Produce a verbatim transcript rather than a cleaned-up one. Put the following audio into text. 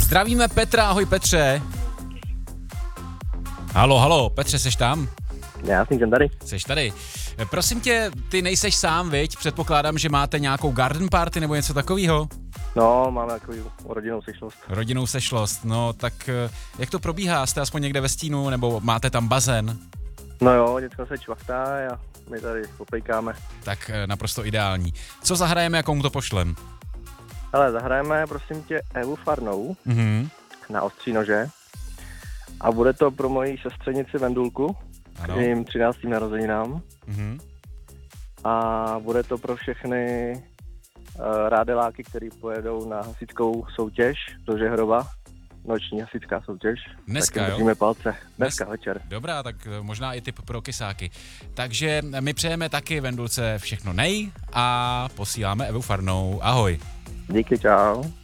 Zdravíme Petra, ahoj Petře. Halo, halo, Petře, seš tam? Já jsem tady. Seš tady. Prosím tě, ty nejseš sám, viď? Předpokládám, že máte nějakou garden party nebo něco takového? No, máme takovou rodinnou sešlost. Rodinnou sešlost, no tak jak to probíhá? Jste aspoň někde ve stínu nebo máte tam bazén? No jo, děcka se čvachtá a my tady popejkáme. Tak naprosto ideální. Co zahrajeme a komu to pošlem? Hele, zahrajeme prosím tě Evu Farnou Mhm. na ostří nože a bude to pro moji sestřenici Vendulku Ano. k jejím třináctým narozeninám Mhm. a bude to pro všechny uh, rádeláky, který pojedou na hasičskou soutěž do Žehrova. Noční hasická soutěž. Dneska, tak jo? držíme palce. Dneska Dnes... večer. Dobrá, tak možná i tip pro kysáky. Takže my přejeme taky Vendulce všechno nej a posíláme Evu Farnou. Ahoj. Díky, čau.